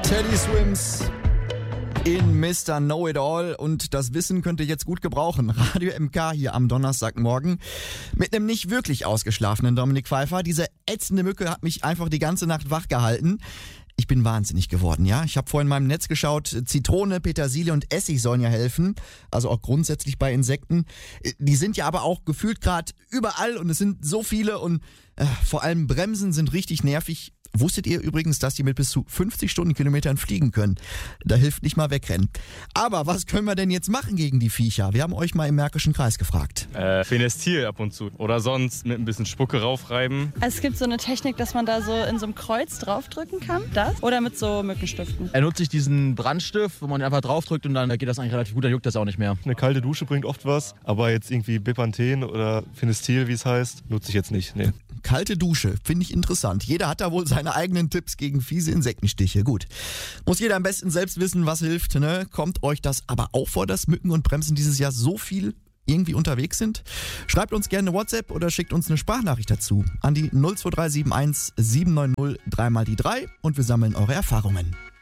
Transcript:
Teddy Swims in Mr. Know-It-All und das Wissen könnt ihr jetzt gut gebrauchen. Radio MK hier am Donnerstagmorgen mit einem nicht wirklich ausgeschlafenen Dominik Pfeiffer. Diese ätzende Mücke hat mich einfach die ganze Nacht wach gehalten. Ich bin wahnsinnig geworden, ja. Ich habe vorhin in meinem Netz geschaut, Zitrone, Petersilie und Essig sollen ja helfen. Also auch grundsätzlich bei Insekten. Die sind ja aber auch gefühlt gerade überall und es sind so viele und vor allem Bremsen sind richtig nervig. Wusstet ihr übrigens, dass die mit bis zu 50 Stundenkilometern fliegen können? Da hilft nicht mal wegrennen. Aber was können wir denn jetzt machen gegen die Viecher? Wir haben euch mal im Märkischen Kreis gefragt. Fenestil ab und zu. Oder sonst mit ein bisschen Spucke raufreiben. Es gibt so eine Technik, dass man da so in so einem Kreuz draufdrücken kann. Das? Oder mit so Mückenstiften. Er nutzt sich diesen Brandstift, wo man einfach draufdrückt und dann geht das eigentlich relativ gut, dann juckt das auch nicht mehr. Eine kalte Dusche bringt oft was, aber jetzt irgendwie Bepanthen oder Fenestil, wie es heißt, nutze ich jetzt nicht. Nee. Kalte Dusche, finde ich interessant. Jeder hat da wohl seine eigenen Tipps gegen fiese Insektenstiche. Gut, muss jeder am besten selbst wissen, was hilft. Ne? Kommt euch das aber auch vor, dass Mücken und Bremsen dieses Jahr so viel irgendwie unterwegs sind? Schreibt uns gerne eine WhatsApp oder schickt uns eine Sprachnachricht dazu an die 02371 790 3x3 und wir sammeln eure Erfahrungen.